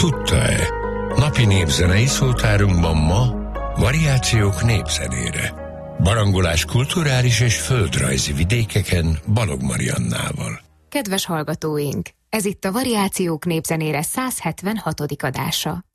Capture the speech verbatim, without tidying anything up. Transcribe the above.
Tudta-e? Napi népzenei szótárunkban ma variációk népzenére. Barangolás kulturális és földrajzi vidékeken Balog Mariannával. Kedves hallgatóink! Ez itt a Variációk népzenére száz hetvenhatodik adása.